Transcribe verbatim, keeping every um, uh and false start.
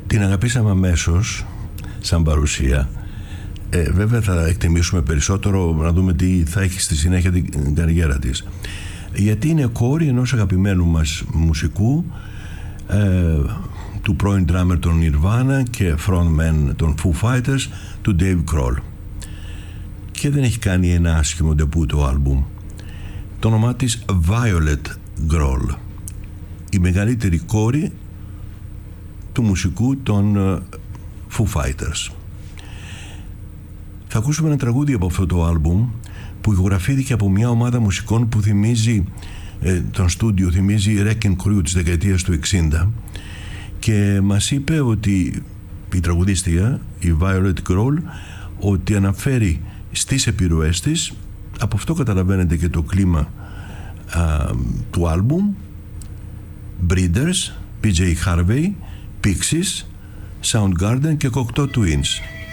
Την αγαπήσαμε αμέσως σαν παρουσία. Ε, βέβαια θα εκτιμήσουμε περισσότερο να δούμε τι θα έχει στη συνέχεια την καριέρα της, γιατί είναι κόρη ενός αγαπημένου μας μουσικού, ε, του πρώην drummer των Nirvana και frontman των Foo Fighters, του Dave Grohl, και δεν έχει κάνει ένα άσχημο ντεπούτο άλμπουμ. Το όνομά της Violet Grohl, η μεγαλύτερη κόρη του μουσικού των Foo Fighters. Θα ακούσουμε ένα τραγούδι από αυτό το άλμπουμ που ηχογραφήθηκε από μια ομάδα μουσικών που θυμίζει ε, τον στούντιο, θυμίζει Wrecking Crew της δεκαετίας του εξήντα, και μας είπε ότι η τραγουδίστρια, η Violet Grohl, ότι αναφέρει στις επιρροές της, από αυτό καταλαβαίνετε και το κλίμα α, του άλμπουμ, Breeders, πι τζέι Harvey, Pixies, Soundgarden και Cocteau Twins.